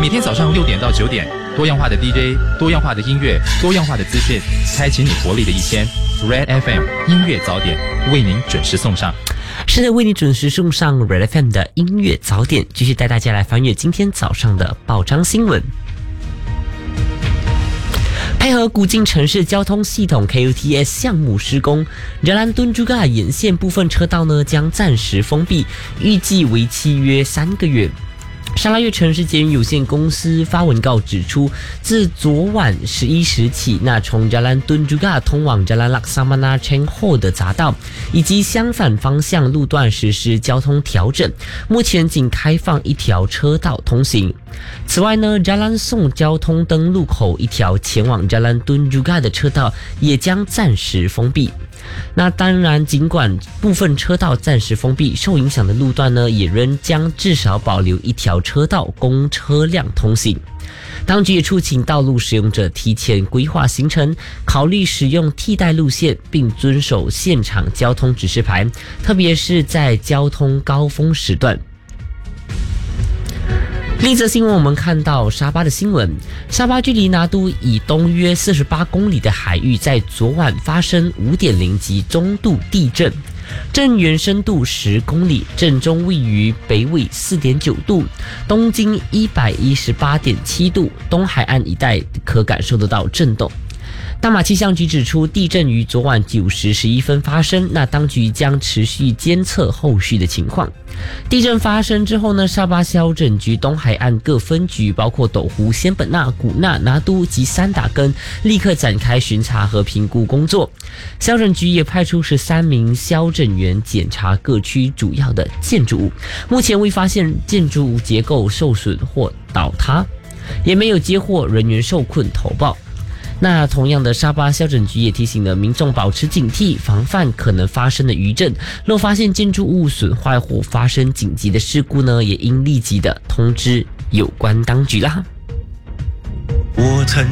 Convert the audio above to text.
每天早上6点到9点，多样化的 DJ， 多样化的音乐，多样化的资讯，开启你活力的一天。Red FM 音乐早点为您准时送上。 是的，为你准时送上 Red FM 的音乐早点，继续带大家来翻阅今天早上的报章新闻。配合古晋城市交通系统 KUTS 项目施工， Jalan Tunjungan 沿线部分车道呢将暂时封闭，预计为期约3个月。沙拉越城市捷运有限公司发文告指出，自昨晚11时起，那从 Jalan Tunjungan 通往 Jalan Laksamana Cheng Ho 的匝道以及相反方向路段实施交通调整，目前仅开放一条车道通行。此外呢 Jalan Song 交通灯路口一条前往 Jalan Tunjungan 的车道也将暂时封闭。那当然，尽管部分车道暂时封闭，受影响的路段呢，也仍将至少保留一条车道供车辆通行。当局也促请道路使用者提前规划行程，考虑使用替代路线，并遵守现场交通指示牌，特别是在交通高峰时段。另一则新闻，我们看到沙巴的新闻。沙巴距离拿督以东约48公里的海域，在昨晚发生 5.0 级中度地震，震源深度10公里，震中位于北纬4.9度，东经118.7度，东海岸一带可感受得到震动。大马气象局指出，地震于昨晚9时11分发生，那当局将持续监测后续的情况。地震发生之后呢，沙巴消震局东海岸各分局，包括斗湖、仙本那、古纳、拿督及三打根，立刻展开巡查和评估工作。消震局也派出13名消震员检查各区主要的建筑物，目前未发现建筑物结构受损或倒塌，也没有接获人员受困投报。那同样的，沙巴消震局也提醒了民众保持警惕，防范可能发生的余震。若发现建筑物损坏或发生紧急的事故呢，也应立即的通知有关当局啦。 我曾